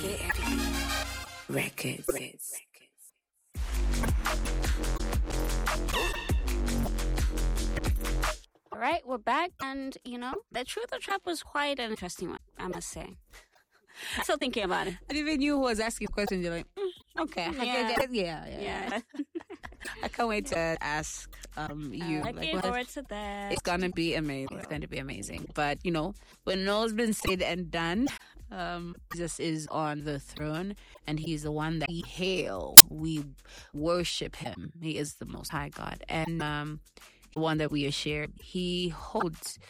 Records. All right, we're back, and the truth or trap was quite an interesting one, I must say. Still thinking about it. I even knew who was asking questions. You're like, okay, Yeah. I can't wait to ask you. Looking forward to that. It's gonna be amazing. It's going to be amazing. But when all's been said and done, Jesus is on the throne, and He's the one that we hail. We worship Him. He is the Most High God, and the one that we are shared. He holds